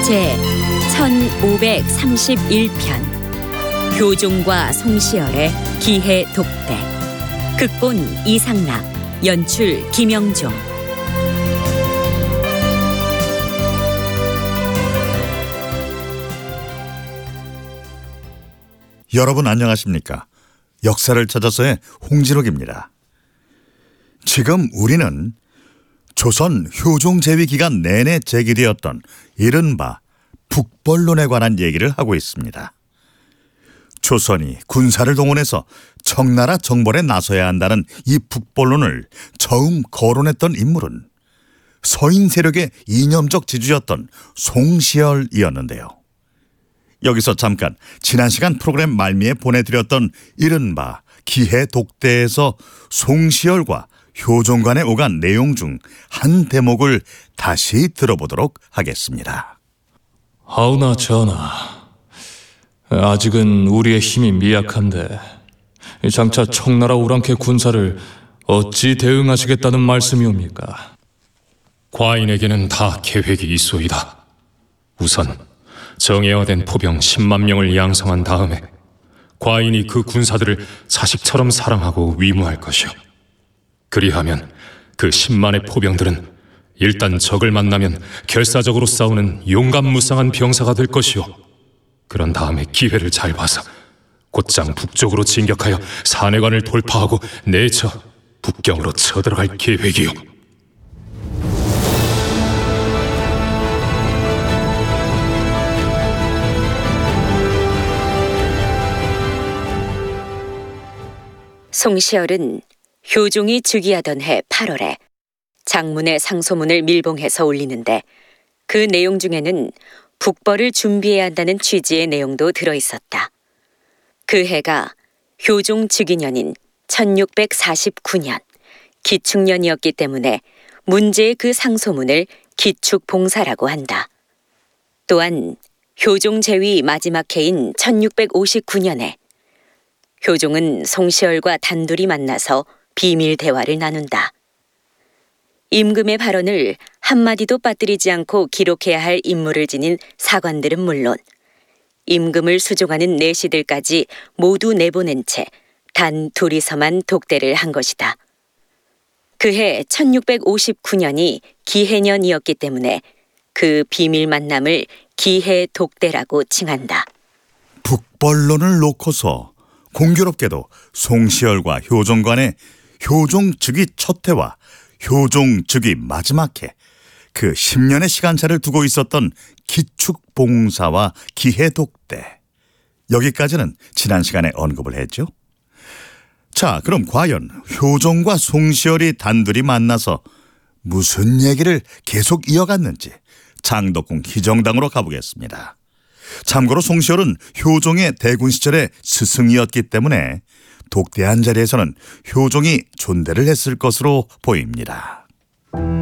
제 1531편 효종과 송시열의 기해 독대. 극본 이상락, 연출 김영종. 여러분 안녕하십니까? 역사를 찾아서의 홍진욱입니다. 지금 우리는 조선 효종 제위 기간 내내 제기되었던 이른바 북벌론에 관한 얘기를 하고 있습니다. 조선이 군사를 동원해서 청나라 정벌에 나서야 한다는 이 북벌론을 처음 거론했던 인물은 서인 세력의 이념적 지주였던 송시열이었는데요. 여기서 잠깐 지난 시간 프로그램 말미에 보내드렸던 이른바 기해 독대에서 송시열과 효종 간에 오간 내용 중 한 대목을 다시 들어보도록 하겠습니다. 하오나 전하, 아직은 우리의 힘이 미약한데 장차 청나라 오랑캐 군사를 어찌 대응하시겠다는 말씀이옵니까? 과인에게는 다 계획이 있소이다. 우선 정예화된 포병 10만 명을 양성한 다음에 과인이 그 군사들을 자식처럼 사랑하고 위무할 것이오. 그리하면 그 10만의 포병들은 일단 적을 만나면 결사적으로 싸우는 용감무쌍한 병사가 될 것이오. 그런 다음에 기회를 잘 봐서 곧장 북쪽으로 진격하여 산해관을 돌파하고 내쳐 북경으로 쳐들어갈 계획이오. 송시열은 효종이 즉위하던 해 8월에 장문의 상소문을 밀봉해서 올리는데 그 내용 중에는 북벌을 준비해야 한다는 취지의 내용도 들어있었다. 그 해가 효종 즉위년인 1649년 기축년이었기 때문에 문제의 그 상소문을 기축봉사라고 한다. 또한 효종 제위 마지막 해인 1659년에 효종은 송시열과 단둘이 만나서 비밀 대화를 나눈다. 임금의 발언을 한마디도 빠뜨리지 않고 기록해야 할 임무를 지닌 사관들은 물론 임금을 수종하는 내시들까지 모두 내보낸 채 단 둘이서만 독대를 한 것이다. 그해 1659년이 기해년이었기 때문에 그 비밀 만남을 기해 독대라고 칭한다. 북벌론을 놓고서 공교롭게도 송시열과 효종 간의 효종 즉위 첫 해와 효종 즉위 마지막 해, 그 10년의 시간차를 두고 있었던 기축봉사와 기해독대, 여기까지는 지난 시간에 언급을 했죠. 자, 그럼 과연 효종과 송시열이 단둘이 만나서 무슨 얘기를 계속 이어갔는지 장덕궁 기정당으로 가보겠습니다. 참고로 송시열은 효종의 대군 시절의 스승이었기 때문에 독대한 자리에서는 효종이 존대를 했을 것으로 보입니다.